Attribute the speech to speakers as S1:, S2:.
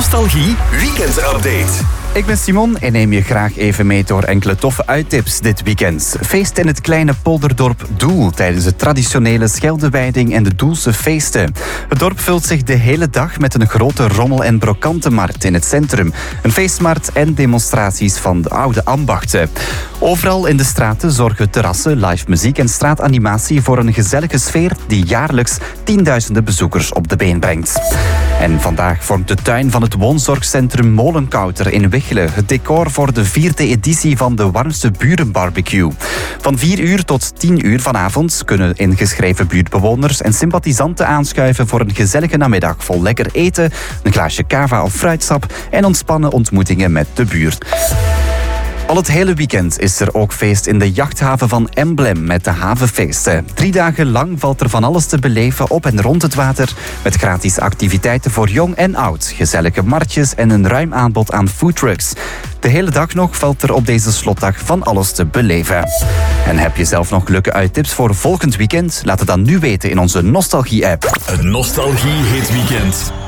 S1: Nostalgie Weekend Update.
S2: Ik ben Simon en neem je graag even mee door enkele toffe uittips dit weekend. Feest in het kleine polderdorp Doel tijdens de traditionele Scheldewijding en de Doelse feesten. Het dorp vult zich de hele dag met een grote rommel- en brokantenmarkt in het centrum. Een feestmarkt en demonstraties van de oude ambachten. Overal in de straten zorgen terrassen, live muziek en straatanimatie voor een gezellige sfeer die jaarlijks tienduizenden bezoekers op de been brengt. En vandaag vormt de tuin van het woonzorgcentrum Molenkouter in Wichelen het decor voor de 4e editie van de Warmste Burenbarbecue. Van 4 uur tot 10 uur vanavond kunnen ingeschreven buurtbewoners en sympathisanten aanschuiven voor een gezellige namiddag vol lekker eten, een glaasje cava of fruitsap en ontspannen ontmoetingen met de buurt. Al het hele weekend is er ook feest in de jachthaven van Emblem met de havenfeesten. 3 dagen lang valt er van alles te beleven op en rond het water, met gratis activiteiten voor jong en oud, gezellige marktjes en een ruim aanbod aan foodtrucks. De hele dag nog valt er op deze slotdag van alles te beleven. En heb je zelf nog leuke uittips voor volgend weekend? Laat het dan nu weten in onze Nostalgie-app.
S1: Een Nostalgie Hit Weekend.